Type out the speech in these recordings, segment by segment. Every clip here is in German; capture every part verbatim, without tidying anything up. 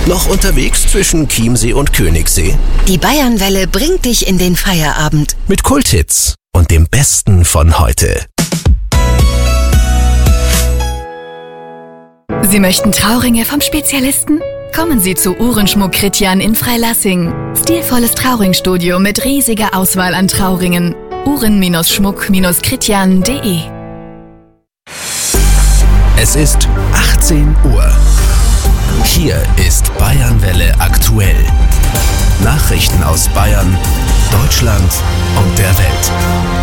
Noch unterwegs zwischen Chiemsee und Königssee? Die Bayernwelle bringt dich in den Feierabend. Mit Kulthits und dem Besten von heute. Sie möchten Trauringe vom Spezialisten? Kommen Sie zu Uhrenschmuck Kritjan in Freilassing. Stilvolles Trauringstudio mit riesiger Auswahl an Trauringen. uhren-schmuck kritjan punkt de. Es ist achtzehn Uhr. Hier ist Bayernwelle aktuell. Nachrichten aus Bayern, Deutschland und der Welt.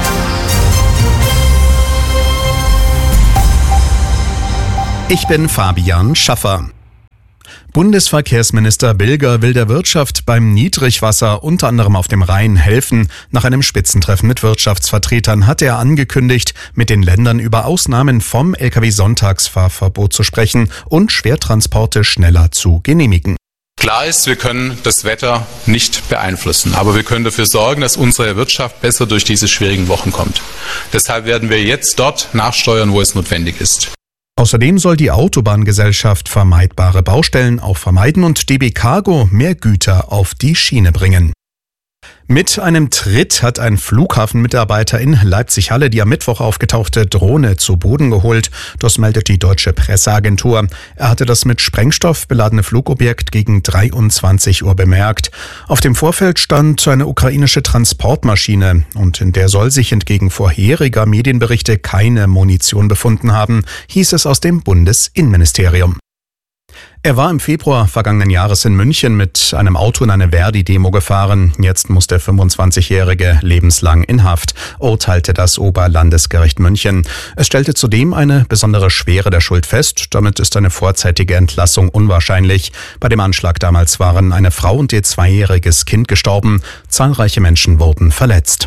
Ich bin Fabian Schaffer. Bundesverkehrsminister Bilger will der Wirtschaft beim Niedrigwasser unter anderem auf dem Rhein helfen. Nach einem Spitzentreffen mit Wirtschaftsvertretern hat er angekündigt, mit den Ländern über Ausnahmen vom L K W-Sonntagsfahrverbot zu sprechen und Schwertransporte schneller zu genehmigen. Klar ist, wir können das Wetter nicht beeinflussen, aber wir können dafür sorgen, dass unsere Wirtschaft besser durch diese schwierigen Wochen kommt. Deshalb werden wir jetzt dort nachsteuern, wo es notwendig ist. Außerdem soll die Autobahngesellschaft vermeidbare Baustellen auch vermeiden und D B Cargo mehr Güter auf die Schiene bringen. Mit einem Tritt hat ein Flughafenmitarbeiter in Leipzig-Halle die am Mittwoch aufgetauchte Drohne zu Boden geholt. Das meldet die deutsche Presseagentur. Er hatte das mit Sprengstoff beladene Flugobjekt gegen dreiundzwanzig Uhr bemerkt. Auf dem Vorfeld stand eine ukrainische Transportmaschine und in der soll sich entgegen vorheriger Medienberichte keine Munition befunden haben, hieß es aus dem Bundesinnenministerium. Er war im Februar vergangenen Jahres in München mit einem Auto in eine Verdi-Demo gefahren. Jetzt muss der fünfundzwanzigjährige lebenslang in Haft, urteilte das Oberlandesgericht München. Es stellte zudem eine besondere Schwere der Schuld fest. Damit ist eine vorzeitige Entlassung unwahrscheinlich. Bei dem Anschlag damals waren eine Frau und ihr zweijähriges Kind gestorben. Zahlreiche Menschen wurden verletzt.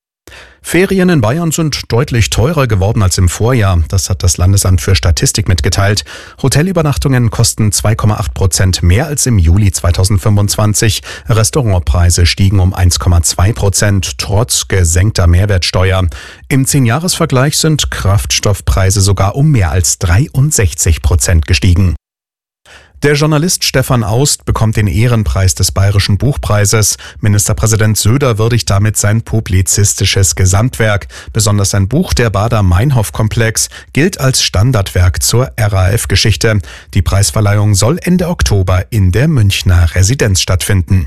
Ferien in Bayern sind deutlich teurer geworden als im Vorjahr. Das hat das Landesamt für Statistik mitgeteilt. Hotelübernachtungen kosten zwei Komma acht Prozent mehr als im Juli zweitausendfünfundzwanzig. Restaurantpreise stiegen um eins Komma zwei Prozent, trotz gesenkter Mehrwertsteuer. Im Zehn-Jahres-Vergleich sind Kraftstoffpreise sogar um mehr als dreiundsechzig Prozent gestiegen. Der Journalist Stefan Aust bekommt den Ehrenpreis des Bayerischen Buchpreises. Ministerpräsident Söder würdigt damit sein publizistisches Gesamtwerk. Besonders sein Buch Der Baader-Meinhof-Komplex gilt als Standardwerk zur R A F-Geschichte. Die Preisverleihung soll Ende Oktober in der Münchner Residenz stattfinden.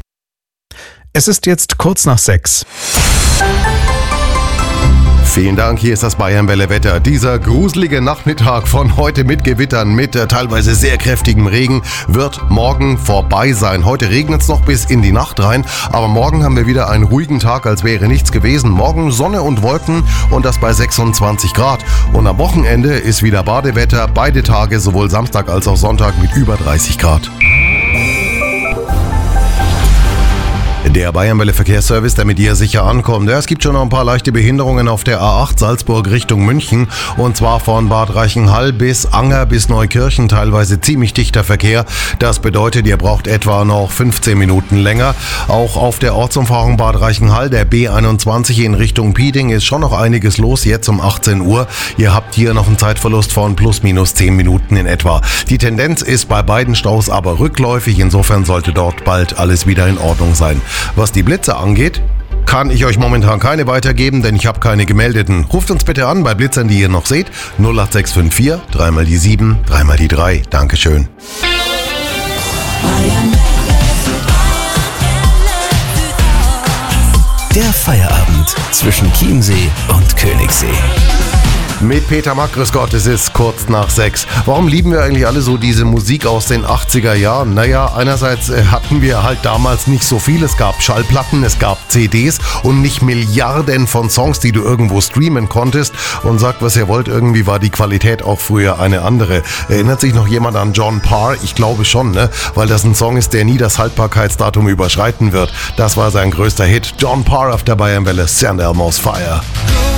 Es ist jetzt kurz nach sechs. Vielen Dank, hier ist das Bayernwelle-Wetter. Dieser gruselige Nachmittag von heute mit Gewittern, mit äh, teilweise sehr kräftigem Regen, wird morgen vorbei sein. Heute regnet es noch bis in die Nacht rein, aber morgen haben wir wieder einen ruhigen Tag, als wäre nichts gewesen. Morgen Sonne und Wolken und das bei sechsundzwanzig Grad. Und am Wochenende ist wieder Badewetter, beide Tage, sowohl Samstag als auch Sonntag, mit über dreißig Grad. Der Bayernwelle Verkehrsservice, der mit dir sicher ankommt. Ja, es gibt schon noch ein paar leichte Behinderungen auf der A acht Salzburg Richtung München. Und zwar von Bad Reichenhall bis Anger bis Neukirchen. Teilweise ziemlich dichter Verkehr. Das bedeutet, ihr braucht etwa noch fünfzehn Minuten länger. Auch auf der Ortsumfahrung Bad Reichenhall, der B einundzwanzig in Richtung Pieding, ist schon noch einiges los. Jetzt um achtzehn Uhr. Ihr habt hier noch einen Zeitverlust von plus minus zehn Minuten in etwa. Die Tendenz ist bei beiden Staus aber rückläufig. Insofern sollte dort bald alles wieder in Ordnung sein. Was die Blitze angeht, kann ich euch momentan keine weitergeben, denn ich habe keine gemeldeten. Ruft uns bitte an bei Blitzern, die ihr noch seht. null acht sechs fünf vier, dreimal die sieben, dreimal die drei. Dankeschön. Der Feierabend zwischen Chiemsee und Königssee. Mit Peter Mack, grüß Gott, es ist kurz nach sechs. Warum lieben wir eigentlich alle so diese Musik aus den achtziger Jahren? Naja, einerseits hatten wir halt damals nicht so viel. Es gab Schallplatten, es gab C Ds und nicht Milliarden von Songs, die du irgendwo streamen konntest. Und sagt, was ihr wollt, irgendwie war die Qualität auch früher eine andere. Erinnert sich noch jemand an John Parr? Ich glaube schon, ne? Weil das ein Song ist, der nie das Haltbarkeitsdatum überschreiten wird. Das war sein größter Hit. John Parr auf der Bayernwelle, Sand Elmo's Fire.